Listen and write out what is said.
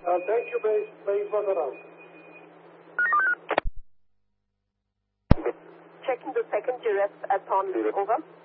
Thank you, base for the round. Checking the second GRS at Thornley. Over.